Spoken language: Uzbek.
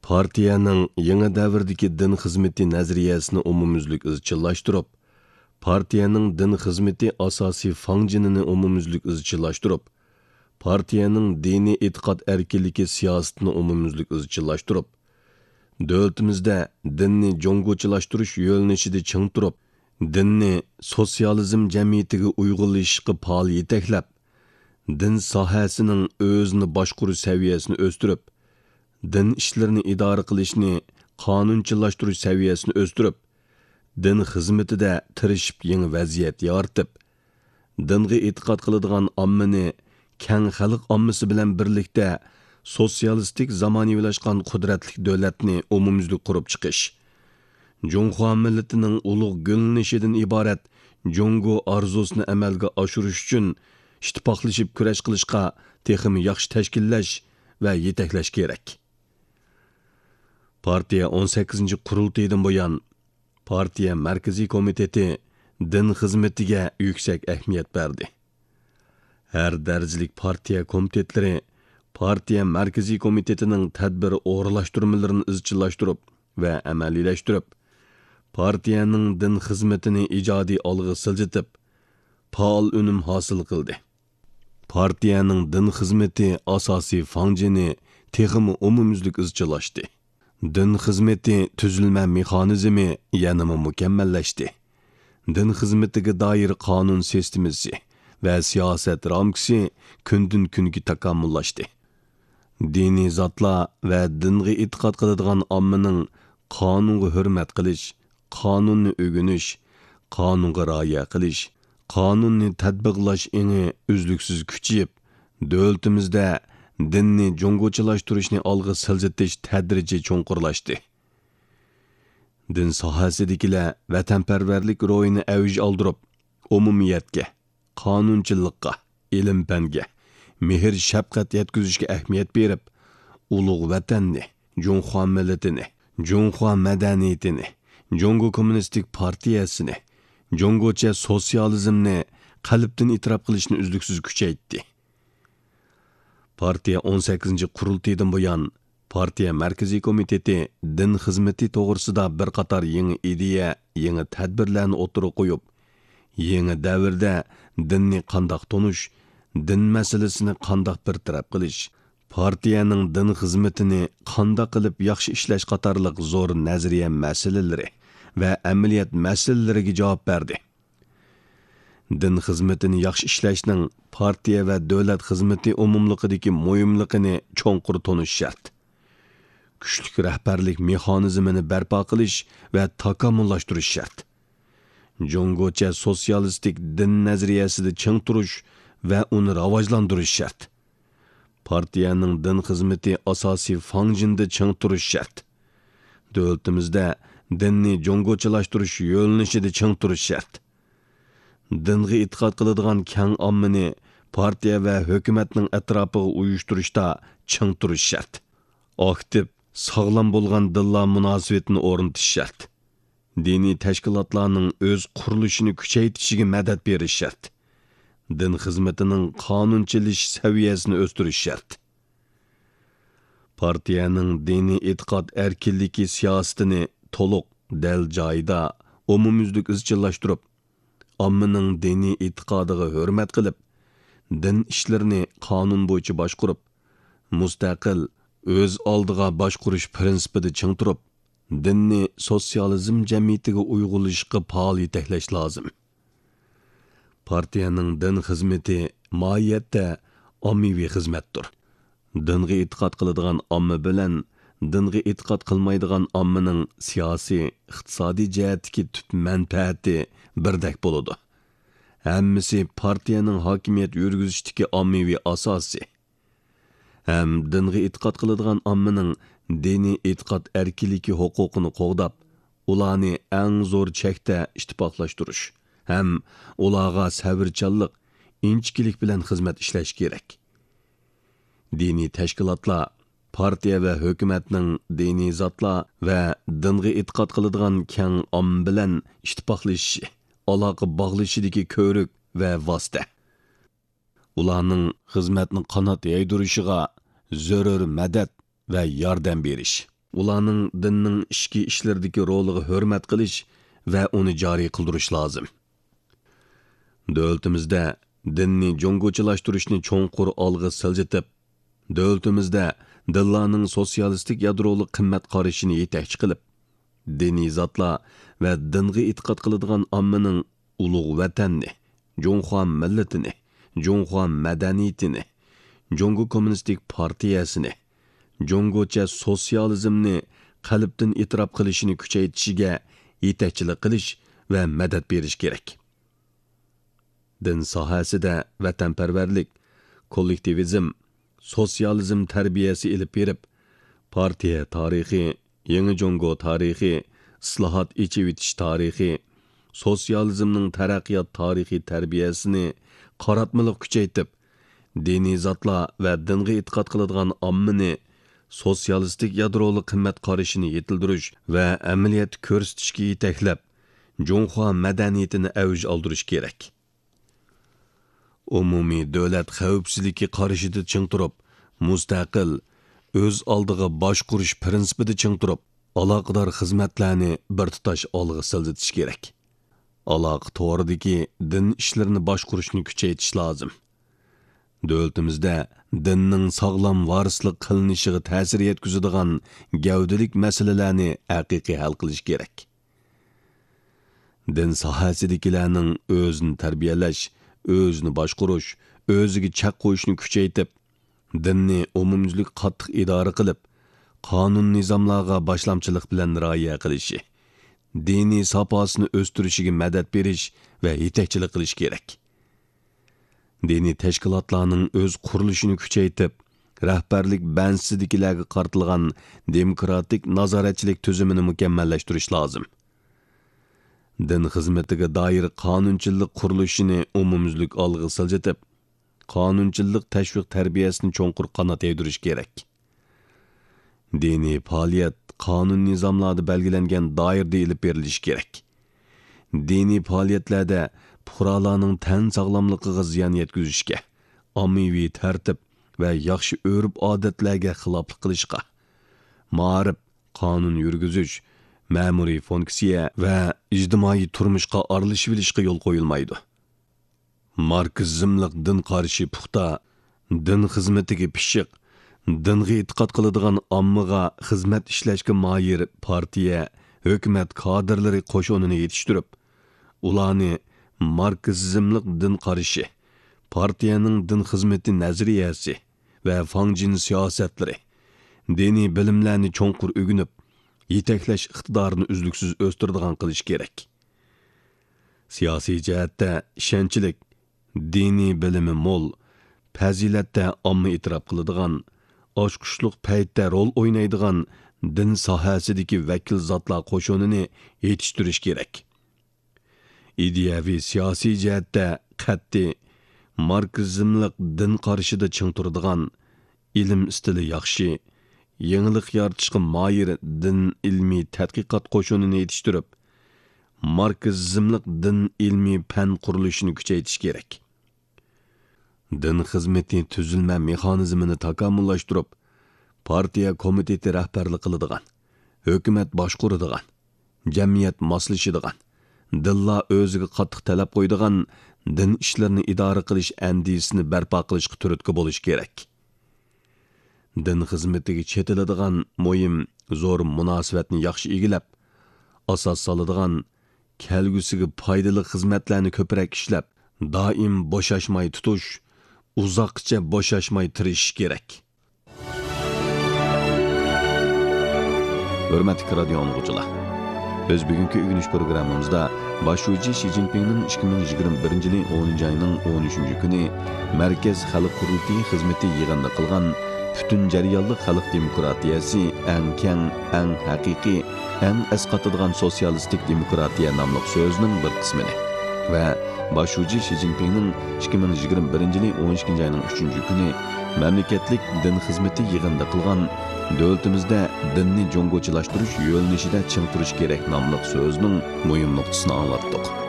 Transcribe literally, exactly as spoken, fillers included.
Partiyaning yangi davrdagi din xizmati nazariyasini umumyuzlik izchillashtirib, partiyaning din xizmati asosiy fangjinini umumyuzlik izchillashtirib, partiyaning diniy e'tiqod erkinligi siyosatini umumyuzlik izchillashtirib, davlatimizda dinni jongochilashtirish yo'nalishida ching turib, dinni sotsializm jamiyatiga uyg'unlashishga faol yetaklab, din sohasining o'zini boshqarish saviyasini o'stirib, din ishlarini idora qilishni qonunchilashtirish saviyasini o'stirib, din xizmatida tirishib yangi vaziyat yaratib, dinga e'tiqod qiladigan ommani keng xalq ommasi bilan birlikda sotsialistik zamonaviylashgan qudratli davlatni umumyuzlik qurib chiqish, Junxo millatining ulug' gulnishidan iborat Jungo arzusini amalga oshirish uchun ittifoqlashib kurash qilishga texmi yaxshi tashkillash va yetaklash kerak. Partiya o'n sakkizinchi qurultaydan buyon partiya markaziy komiteti din xizmatiga yuksak ahamiyat berdi. Har darajalik partiya komitetlari partiya markaziy komitetining tadbir o'g'irlashtirmalarini izchillashtirib va amaliylashtirib, partiyaning din xizmatini ijodiy olg'a siljitib, faol unum hosil qildi. Partiyaning din xizmati asosiy fangjini texmi umumyuzlik izchillashdi. Din xizmati tuzilma mexanizmi yanama mukammallashdi. Din xizmatiga doir qonun sistemasi va siyosat ramkasi kundan kunga takomillashdi. Diniy zotlar va dinga e'tiqod qiladigan ommaning qonunga hurmat qilish, qonunni o'rganish, qonunga rioya qilish, qonunni tatbiqlash eni uzluksiz kuchayib, davlatimizda dinni jongochilashtirishni olg'a siljitish tadrijiy cho'nqurlashdi. Din sohasidagilar vatanparvarlik ro'yini avj oldirib, umumiyatga, qonunchilikqa, ilm-fanga, mehr-shafqat yetkazishga ahamiyat berib, ulug' vatanni, Junxo millatini, Junxo madaniyatini, Jungo kommunistik partiyasini, Jungocha sotsializmni qalbdan e'tirof qilishni uzluksiz kuchaytdi. Partiya o'n sakkizinchi qurultaydan buyon partiya markaziy komiteti din xizmati to'g'risida bir qator yangi ideya, yangi tadbirlarni o'tirib qo'yib, yangi davrda dinni qandoq tonish, din masalasini qandoq bartaraf qilish, partiyaning din xizmatini qandoq qilib yaxshi ishlash qatorliq zo'r nazariya masalalari va amaliyot masalalariga javob berdi. Din xizmatini yaxshi ishlashning partiya va davlat xizmati umumliqidagi muhimligini cho'nqur tonish shart. Kuchli rahbarlik mexanizmini barpo qilish va takomillashtirish shart. Jungocha sotsialistik din nazariyasida ching turish va uni rivojlantirish shart. Partiyaning din xizmati asosiy fangjinda ching turish shart. Davlatimizda dinni jongochilashtirish yo'nalishida ching turish shart. Dinga e'tiqod qiladigan keng ommani partiya va hukumatning atrofiga uyushtirishda ching turish shart. Aktiv, sog'lom bo'lgan dillar munosabatini o'rnatish shart. Diniy tashkilotlarning o'z qurilishini kuchaytirishiga madad berish shart. Din xizmatining qonunchilish saviyasini o'stirish shart. Partiyaning diniy e'tiqod erkinligi siyosatini to'liq dal joyida umumyuzlik izchillashtirib, ommaning diniy e'tiqodiga hurmat qilib, din ishlarini qonun bo'yicha boshqarib, mustaqil o'z oldiga boshqarish prinsipida ching turib, dinni sotsializm jamiyatiga uyg'unlashishga faol yetaklash lozim. Partiyaning din xizmati mohiyatda ommaviy xizmatdir. Dinga e'tiqod qiladigan omma bilan dinga e'tiqod qilmaydigan ommaning siyosiy, iqtisodiy jihatdagi tub manfaati birdek bo'ladi. Hammasi partiyaning hokimiyat yurgizishdagi ommaviy asosi. Ham dinga e'tiqod qiladigan ommaning diniy e'tiqod erkinligi huquqini qo'g'dab, ularni eng zo'r chekda ittifoqlashtirish, ham ularga sabrchanlik, inchkilik bilan xizmat ishlash kerak. Diniy tashkilotlar, partiya va hukumatning diniy zotlar va dinga e'tiqod qiladigan keng omma bilan ittifoqlashishi, aloqa bog'lashidagi ko'rik va vosita. Ularning xizmatni qanot yaydirishiga zarur madad va yordam berish. ularning dinning ishki ishlardagi roliga hurmat qilish va uni joriy qildirish lozim. Davlatimizda dinni jongochilashtirishni cho'nqur olg'a siljitib, davlatimizda dinlarning sotsialistik yadroli qimmat qarashini yetakchi qilib, diniy zotlar va dinga e'tiqod qiladigan ommaning ulug' vatanni, Jonxo millatini, Jonxo madaniyatini, Jongo kommunistik partiyasini, Jongocha sotsializmni qalbdan e'tirof qilishini kuchaytirishiga yetakchilik qilish va madad berish kerak. Din sohasida vatanparvarlik, kollektivizm, sotsializm tarbiyasi ilib berib, partiya tarixi, yangi Jongo tarixi, islohot echivitish tarixi, sotsializmning taraqqiyot tarixi tarbiyasini qaratmaliq kuchaytib, diniy zotlar va dinga e'tiqod qiladigan ommani sotsialistik yadroli qimmat qarashini yetildirish va amaliyat ko'rsatishga yetaklab, Jonxo madaniyatini avj oldirish kerak. Umumiy davlat xavfsizligi qarashida ching turib, mustaqil, o'z oldiga boshqurish prinsipida ching turib, aloqador xizmatlarni bir tutash olg'a siljitish kerak. Aloqa to'g'ridagi din ishlarini boshqurishni kuchaytirish lozim. Davlatimizda dinning sog'lom varislik qilinishiga ta'sir yetkazadigan gavdalik masalalarni haqiqiy hal qilish kerak. Din sohasidagilarning o'zini tarbiyalash, o'zini boshqurish, o'ziga chaq qo'yishni kuchaytib, dinni umumiylik qattiq idora qilib, qonun nizomlarga boshlamchilik bilan rioya qilishi, diniy saposini o'stirishiga madad berish va yetakchilik qilish kerak. Diniy tashkilotlarning o'z qurilishini kuchaytib, rahbarlik bansidagilarga qartilgan demokratik nazoratchilik tuzumini mukammallashtirish lozim. Din xizmatiga doir qonunchilik qurilishini umumiylik olg'a siljitib, qonunchilik tashviq tarbiyasini cho'nqur qanot yaytirish kerak. Diniy faoliyat qonun nizomlarida belgilangan doirada ilib berilishi kerak. Diniy faoliyatlarda fuqarolarning tan sog'lomligiga ziyon yetkazishga, ommaviy tartib va yaxshi urf-odatlarga xiloflik qilishga, ma'rif, qonun yurgizish, ma'muriy funksiya va ijtimoiy turmushga aralashib olishga yo'l qo'yilmaydi. Marksizmlik din qarashi puxta, din xizmatiga pishiq, dinga e'tiqod qiladigan ommaga xizmat ishlashga moyil partiya, hukumat kadrlari qo'shonini yetishtirib, ularni Marksizmlik din qarashi, partiyaning din xizmati nazariyasi va fangjin siyosatlari, diniy bilimlarni cho'nqur o'rganib, yetaklash iqtidorini uzluksiz o'stiradigan qilish kerak. Siyosiy jihatda ishonchlik, diniy bilimi mo'l, fazilatda omma e'tirof qiladigan, ochqushliq paytda rol o'ynaydigan din sohasidagi vakil zotlar qo'shonini yetishtirish kerak. Ideyaviy siyosiy jihatda qat'iy, marksizmlik din qarashida ching turadigan, ilm stili yaxshi, yangilik yaratishga moyil din ilmiy tadqiqot qo'shonini yetishtirib, marksizmlik din ilmiy fan qurilishini kuchaytirish kerak. Din xizmati tuzilma mexanizmini takomillashtirib, partiya komiteti rahbarlik qiladigan, hukumat boshquradigan, jamiyat moslashadigan, dinlar o'ziga qattiq talab qo'ydigan din ishlarini idora qilish andisini barpo qilishga turtki bo'lish kerak. Din xizmatiga chetiladigan muhim zo'r munosabatni yaxshi egilab, asos soladigan, kelgusiga foydali xizmatlarni ko'proq ishlab, doim bo'shashmay tutish, uzoqcha bo'shashmay tirishish kerak. Hurmatli radio anglag'uchilar, biz bugungi o'rganish programmamizda boshlovchi Xi Jinpingning ikki ming yigirma birinchi yil o'ninchi oyning o'n uchinchi kuni Markaz xalq qurultiyi xizmati yig'inida qilgan butun jarayonli xalq demokratiyasi eng keng, eng haqiqiy, eng asqatadigan sotsialistik demokratiya nomli so'zning bir qismini va boshlovchi Xi Jinpingning ikki ming yigirma birinchi yil o'n ikkinchi oyning uchinchi kuni mamlakatlik din xizmati yig'inida qilgan davlatimizda dinni jongochilashtirish yo'nalishida ching turish kerak nomli so'zning muhim nuqtasini anglatdik.